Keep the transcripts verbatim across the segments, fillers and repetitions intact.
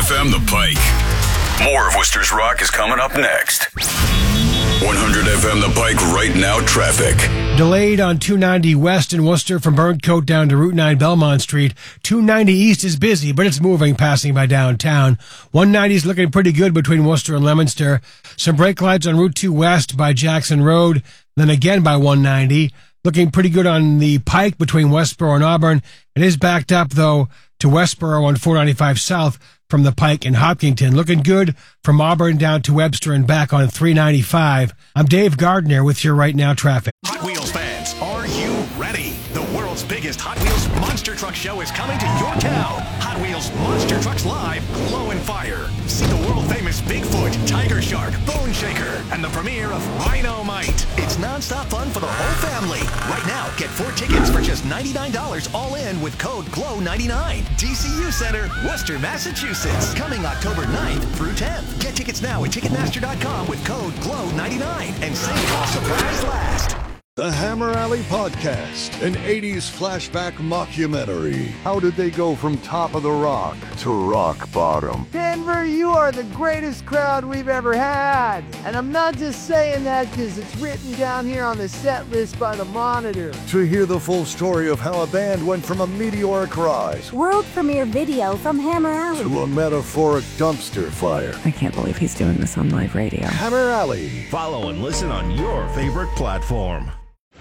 F M The Pike. More of Worcester's Rock is coming up next. one hundred F M The Pike right now traffic. Delayed on two ninety west in Worcester from Burncoat down to Route nine Belmont Street. two ninety east is busy, but it's moving, passing by downtown. one ninety is looking pretty good between Worcester and Leominster. Some brake lights on Route two west by Jackson Road, then again by one ninety. Looking pretty good on the Pike between Westboro and Auburn. It is backed up, though, to Westboro on four ninety-five south from the Pike in Hopkinton. Looking good from Auburn down to Webster and back on three ninety-five. I'm Dave Gardner with your Right Now traffic. Hot Wheels fans, are you ready? The world's biggest Hot Wheels Monster Truck Show is coming to your town. Hot Wheels Monster Trucks Live, Glow and Fire. See the world-famous Bigfoot, Tiger Shark, Bone Shaker, and the premiere of Rhino-Mite. It's non-stop fun for the whole family. Right now, get four tickets for just ninety-nine dollars all in with code glow ninety-nine. D C U Center, Worcester, Massachusetts. Coming October ninth through tenth. Get tickets now at Ticketmaster dot com with code glow ninety-nine and save while supplies last. The Hammer Alley Podcast, an eighties flashback mockumentary. How did they go from top of the rock to rock bottom? Denver, you are the greatest crowd we've ever had. And I'm not just saying that because it's written down here on the set list by the Monitor. To hear the full story of how a band went from a meteoric rise, world premiere video from Hammer Alley, to a metaphoric dumpster fire. I can't believe he's doing this on live radio. Hammer Alley. Follow and listen on your favorite platform.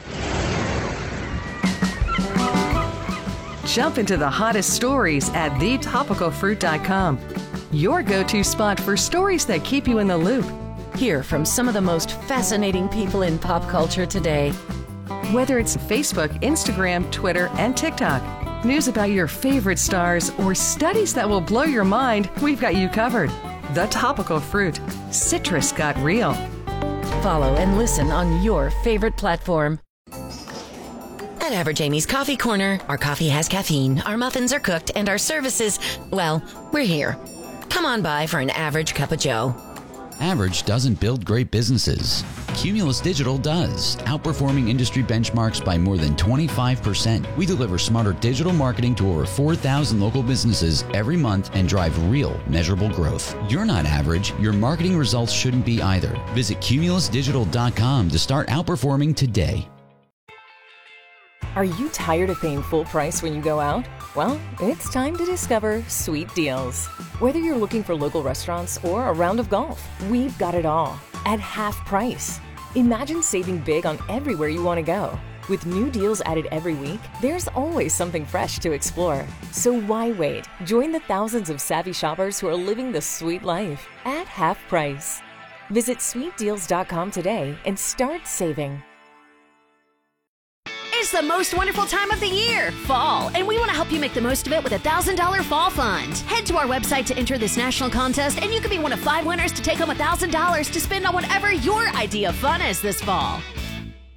Jump into the hottest stories at the topical fruit dot com. Your go-to spot for stories that keep you in the loop. Hear from some of the most fascinating people in pop culture today. Whether it's Facebook, Instagram, Twitter, and TikTok, news about your favorite stars, or studies that will blow your mind, we've got you covered. The Topical Fruit. Citrus got real. Follow and listen on your favorite platform. At Average Amy's Coffee Corner, our coffee has caffeine, our muffins are cooked, and our services, well, we're here. Come on by for an average cup of joe. Average doesn't build great businesses. Cumulus Digital does, outperforming industry benchmarks by more than twenty-five percent. We deliver smarter digital marketing to over four thousand local businesses every month and drive real, measurable growth. You're not average. Your marketing results shouldn't be either. Visit Cumulus Digital dot com to start outperforming today. Are you tired of paying full price when you go out? Well, it's time to discover Sweet Deals. Whether you're looking for local restaurants or a round of golf, we've got it all at half price. Imagine saving big on everywhere you want to go. With new deals added every week, there's always something fresh to explore. So why wait? Join the thousands of savvy shoppers who are living the sweet life at half price. Visit sweet deals dot com today and start saving. It's the most wonderful time of the year, fall, and we want to help you make the most of it with a one thousand dollars Fall Fund. Head to our website to enter this national contest, and you could be one of five winners to take home one thousand dollars to spend on whatever your idea of fun is this fall.